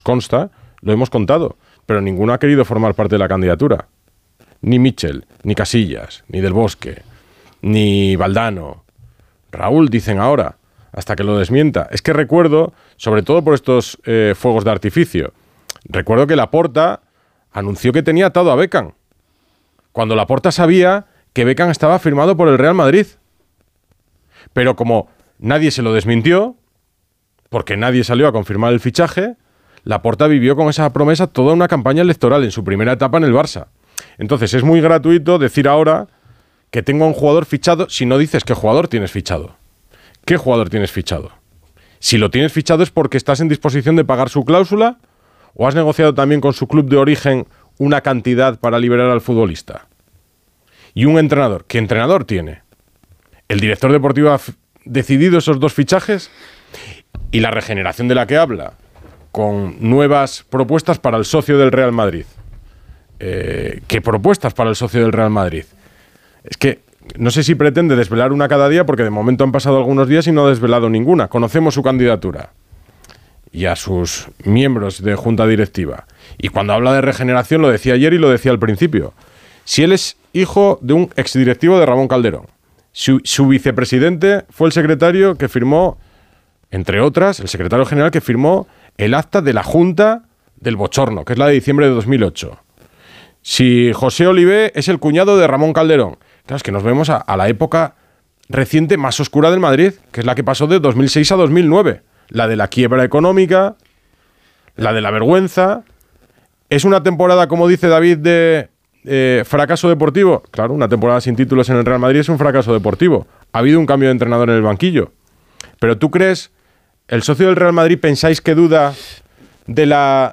consta, lo hemos contado, pero ninguno ha querido formar parte de la candidatura. Ni Mitchell, ni Casillas, ni Del Bosque, ni Valdano. Raúl, dicen ahora, hasta que lo desmienta. Es que recuerdo, sobre todo por estos fuegos de artificio, recuerdo que Laporta anunció que tenía atado a Beckham, cuando Laporta sabía que Beckham estaba firmado por el Real Madrid. Pero como nadie se lo desmintió, porque nadie salió a confirmar el fichaje, Laporta vivió con esa promesa toda una campaña electoral en su primera etapa en el Barça. Entonces es muy gratuito decir ahora que tengo a un jugador fichado si no dices qué jugador tienes fichado. ¿Qué jugador tienes fichado? Si lo tienes fichado es porque estás en disposición de pagar su cláusula o has negociado también con su club de origen una cantidad para liberar al futbolista. Y un entrenador. ¿Qué entrenador tiene? ¿El director deportivo ha decidido esos dos fichajes? Y la regeneración de la que habla, con nuevas propuestas para el socio del Real Madrid. ¿Qué propuestas para el socio del Real Madrid? Es que no sé si pretende desvelar una cada día, porque de momento han pasado algunos días y no ha desvelado ninguna. Conocemos su candidatura y a sus miembros de junta directiva. Y cuando habla de regeneración, lo decía ayer y lo decía al principio. Si él es hijo de un exdirectivo de Ramón Calderón, su vicepresidente fue el secretario que firmó, entre otras, el secretario general que firmó el acta de la Junta del Bochorno, que es la de diciembre de 2008. Si José Olivé es el cuñado de Ramón Calderón. Claro, es que nos vemos a la época reciente más oscura del Madrid, que es la que pasó de 2006 a 2009. La de la quiebra económica, la de la vergüenza. ¿Es una temporada, como dice David, de fracaso deportivo? Claro, una temporada sin títulos en el Real Madrid es un fracaso deportivo. Ha habido un cambio de entrenador en el banquillo. Pero ¿tú crees, el socio del Real Madrid, pensáis que duda de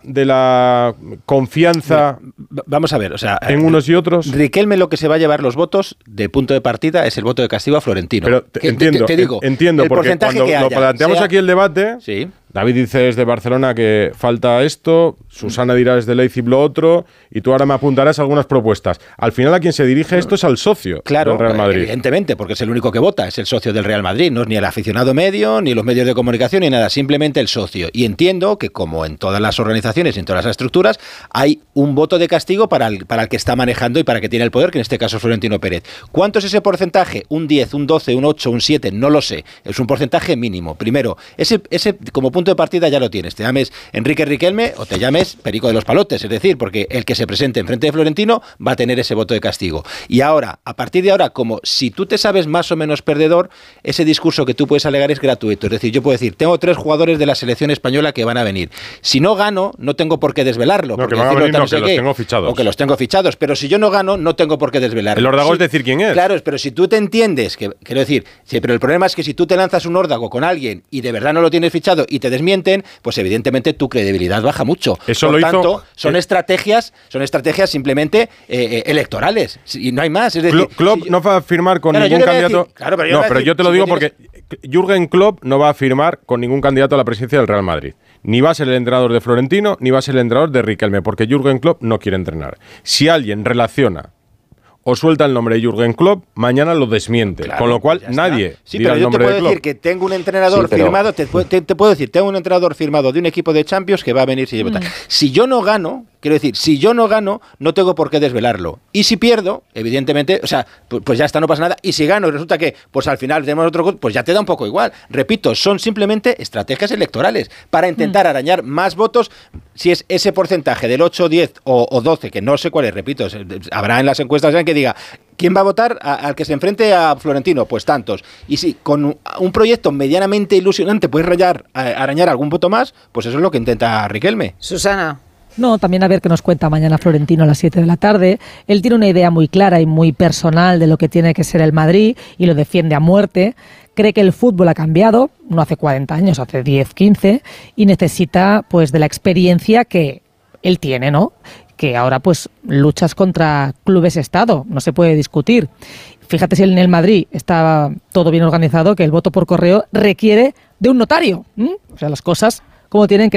la confianza vamos a ver, o sea, en unos y otros? Riquelme lo que se va a llevar los votos de punto de partida es el voto de castigo a Florentino. Pero te digo, porque cuando lo planteamos aquí el debate, sí. David dice desde Barcelona que falta esto, Susana dirá desde Leipzig lo otro, y tú ahora me apuntarás algunas propuestas. Al final a quien se dirige esto es al socio del Real Madrid. Evidentemente, porque es el único que vota, es el socio del Real Madrid, no es ni el aficionado medio, ni los medios de comunicación, ni nada, simplemente el socio. Y entiendo que, como en todas las organizaciones y en todas las estructuras, hay un voto de castigo para el que está manejando y para el que tiene el poder, que en este caso es Florentino Pérez. ¿Cuánto es ese porcentaje? ¿Un 10, un 12, un 8, un 7? No lo sé. Es un porcentaje mínimo. Primero, ese como punto de partida ya lo tienes. Te llames Enrique Riquelme o te llames Perico de los Palotes, es decir, porque el que se presente enfrente de Florentino va a tener ese voto de castigo. Y ahora, a partir de ahora, como si tú te sabes más o menos perdedor, ese discurso que tú puedes alegar es gratuito. Es decir, yo puedo decir, tengo 3 jugadores de la selección española que van a venir. Si no gano, no tengo por qué desvelarlo. No, que van a venir, no, que los tengo fichados. O que los tengo fichados. Pero si yo no gano, no tengo por qué desvelarlo. El órdago es decir quién es. Claro, pero si tú te entiendes, quiero decir, sí, pero el problema es que si tú te lanzas un órdago con alguien y de verdad no lo tienes fichado y te desmienten, pues evidentemente tu credibilidad baja mucho. Eso por tanto, son estrategias simplemente electorales. Y no hay más. Es decir, Klopp no va a firmar con ningún candidato. Pero yo te lo digo porque Jürgen Klopp no va a firmar con ningún candidato a la presidencia del Real Madrid. Ni va a ser el entrenador de Florentino, ni va a ser el entrenador de Riquelme, porque Jürgen Klopp no quiere entrenar. Si alguien relaciona o suelta el nombre de Jürgen Klopp, mañana lo desmiente. Claro, con lo cual nadie dirá el nombre de Klopp. Sí, pero yo te puedo decir que tengo un entrenador firmado, te puedo decir, tengo un entrenador firmado de un equipo de Champions que va a venir si lleva tal. Si yo no gano, quiero decir, si yo no gano, no tengo por qué desvelarlo. Y si pierdo, evidentemente, o sea, pues ya está, no pasa nada. Y si gano y resulta que, pues al final tenemos otro, pues ya te da un poco igual. Repito, son simplemente estrategias electorales para intentar arañar más votos. Si es ese porcentaje del 8, 10 o 12, que no sé cuál es, repito, habrá en las encuestas que diga ¿quién va a votar al que se enfrente a Florentino? Pues tantos. Y si con un proyecto medianamente ilusionante puedes arañar algún voto más, pues eso es lo que intenta Riquelme. Susana. No, también a ver qué nos cuenta mañana Florentino a las 7 de la tarde. Él tiene una idea muy clara y muy personal de lo que tiene que ser el Madrid y lo defiende a muerte. Cree que el fútbol ha cambiado, no hace 40 años, hace 10, 15, y necesita pues de la experiencia que él tiene, ¿no? Que ahora pues luchas contra clubes-estado, no se puede discutir. Fíjate si en el Madrid está todo bien organizado, que el voto por correo requiere de un notario. O sea, las cosas como tienen que ser.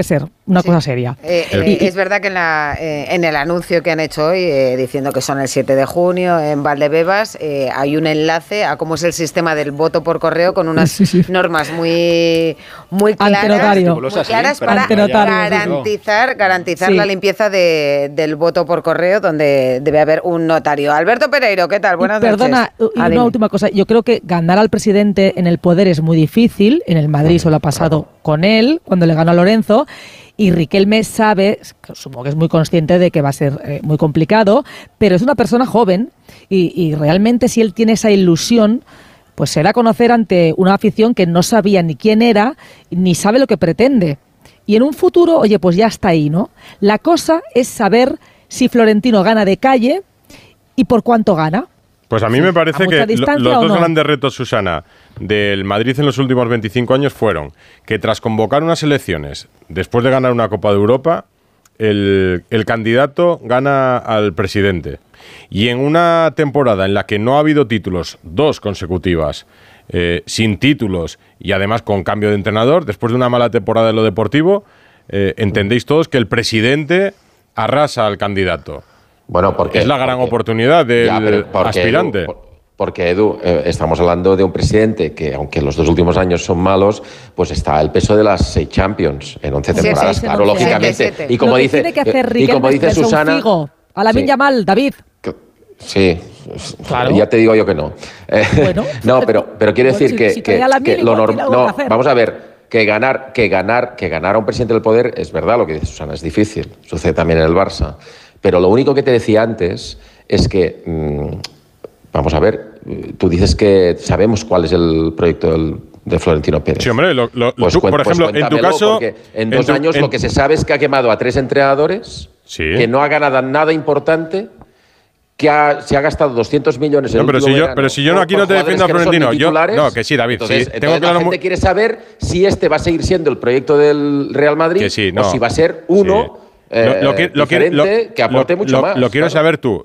una cosa seria. Es verdad que en el anuncio que han hecho hoy, diciendo que son el 7 de junio en Valdebebas, hay un enlace a cómo es el sistema del voto por correo con unas normas muy claras para garantizar la limpieza del voto por correo, donde debe haber un notario. Alberto Pereiro, ¿qué tal? Buenas noches. Perdona, una última cosa. Yo creo que ganar al presidente en el poder es muy difícil. En el Madrid solo ha pasado con él, cuando le ganó a Lorenzo. Y Riquelme sabe, supongo que es muy consciente de que va a ser muy complicado, pero es una persona joven y realmente si él tiene esa ilusión, pues será conocer ante una afición que no sabía ni quién era, ni sabe lo que pretende. Y en un futuro, oye, pues ya está ahí, ¿no? La cosa es saber si Florentino gana de calle y por cuánto gana. Pues a mí me parece que los dos grandes retos, Susana, del Madrid en los últimos 25 años fueron que tras convocar unas elecciones, después de ganar una Copa de Europa, el candidato gana al presidente. Y en una temporada en la que no ha habido títulos, 2 consecutivas, sin títulos y además con cambio de entrenador, después de una mala temporada en lo deportivo, entendéis todos que el presidente arrasa al candidato. Bueno, porque es la gran oportunidad del aspirante. Porque, Edu, estamos hablando de un presidente que, aunque los 2 últimos años son malos, pues está al peso de las 6 Champions en 11 temporadas, claro, lógicamente. Y como dice Susana... A Lamine Yamal, David. Sí, claro. Ya te digo yo que no. Bueno, no, pero quiero decir que lo normal... No, vamos a ver, que ganar a un presidente del poder es verdad lo que dice Susana, es difícil. Sucede también en el Barça. Pero lo único que te decía antes es que, vamos a ver, tú dices que sabemos cuál es el proyecto de Florentino Pérez. Sí, hombre, pues, por ejemplo, en tu caso... Porque en 2 años lo que se sabe es que ha quemado a 3 entrenadores, que no ha ganado nada importante, que se ha gastado 200 millones en pero si yo aquí no te defiendo a Florentino. No, que sí, David. Entonces la gente quiere saber si este va a seguir siendo el proyecto del Real Madrid o si va a ser uno... diferente, que aporte mucho más. Lo quiero saber tú.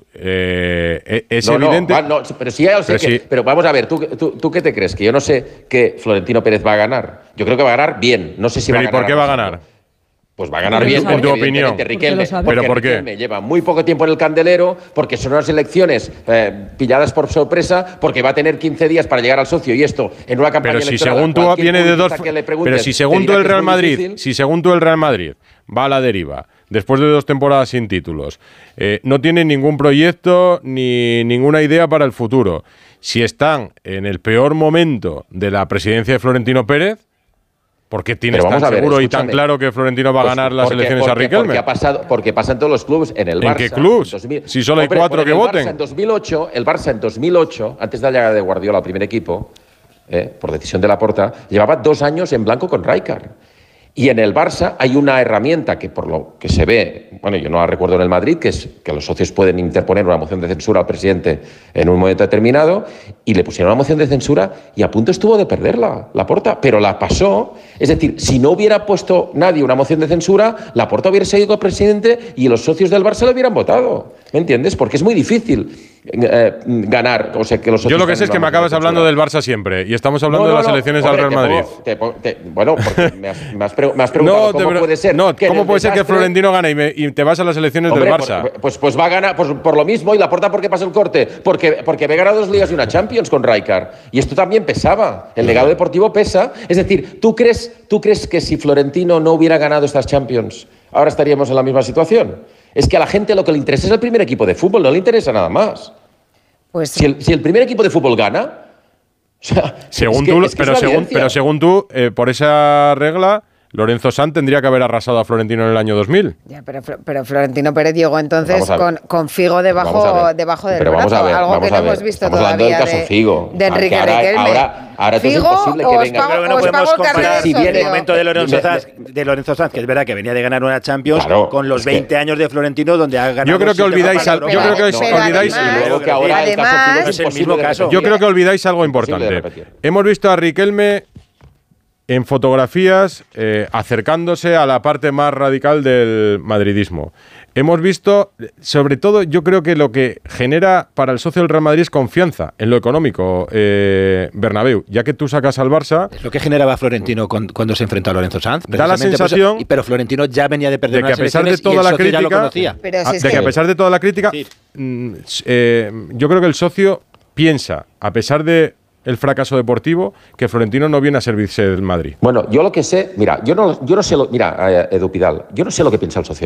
Es evidente. Pero sí, ya lo sé. Pero vamos a ver, ¿tú qué te crees? Que yo no sé que Florentino Pérez va a ganar. Yo creo que va a ganar bien. No sé si va a ganar. ¿Y por qué va a ganar? Pues va a ganar bien, en tu opinión. ¿Pero por qué? Riquelme lleva muy poco tiempo en el candelero, porque son unas elecciones pilladas por sorpresa, porque va a tener 15 días para llegar al socio y esto en una campaña electoral. Pero si según tú viene de 2, pero si según tú el Real Madrid, va a la deriva después de 2 temporadas sin títulos, no tiene ningún proyecto ni ninguna idea para el futuro. Si están en el peor momento de la presidencia de Florentino Pérez, ¿por qué tienes tan seguro y tan claro que Florentino va a ganar las elecciones a Riquelme? Porque pasa en todos los clubes. En el Barça. ¿En qué clubs? Si solo hay 4 que voten. El Barça en 2008, antes de la llegada de Guardiola al primer equipo, por decisión de Laporta, llevaba 2 años en blanco con Rijkaard. Y en el Barça hay una herramienta que, por lo que se ve, bueno, yo no la recuerdo en el Madrid, que es que los socios pueden interponer una moción de censura al presidente en un momento determinado, y le pusieron una moción de censura y a punto estuvo de perderla, Laporta, pero la pasó. Es decir, si no hubiera puesto nadie una moción de censura, Laporta hubiera seguido como presidente y los socios del Barça lo hubieran votado. ¿Me entiendes? Porque es muy difícil ganar. O sea, que los yo lo que sé es que me acabas hablando del Barça siempre y estamos hablando de las elecciones al Real Madrid. Bueno, porque me has preguntado cómo puede ser. ¿Cómo puede ser que Florentino gane y te vas a las elecciones del Barça? Pues va a ganar por lo mismo. ¿Y Laporta por qué pasa el corte? Porque había ganado 2 ligas y una Champions con Rijkaard. Y esto también pesaba. El legado deportivo pesa. Es decir, ¿tú crees que si Florentino no hubiera ganado estas Champions, ahora estaríamos en la misma situación? Es que a la gente lo que le interesa es el primer equipo de fútbol, no le interesa nada más. Pues si el primer equipo de fútbol gana, o sea, según tú, por esa regla, Lorenzo Sanz tendría que haber arrasado a Florentino en el año 2000. Ya, pero Florentino Pérez llegó entonces con Figo debajo del brazo, algo que no hemos visto todavía de Enrique Riquelme. Ahora es imposible que venga. Creo que no podemos comparar el momento de Lorenzo Sanz, que es verdad que venía de ganar una Champions, con los 20 años de Florentino, donde ha ganado. Yo creo que olvidáis algo importante. Hemos visto a Riquelme en fotografías acercándose a la parte más radical del madridismo. Hemos visto, sobre todo, yo creo que lo que genera para el socio del Real Madrid es confianza en lo económico, Bernabéu, ya que tú sacas al Barça... Es lo que generaba Florentino cuando se enfrentó a Lorenzo Sanz. Da la sensación... Pero Florentino ya venía de perder de que a pesar de toda la crítica, a pesar de toda la crítica, yo creo que el socio piensa, a pesar de el fracaso deportivo, que Florentino no viene a servirse del Madrid. Bueno, yo lo que sé, mira, yo no sé, Edu Pidal, yo no sé lo que piensa el socio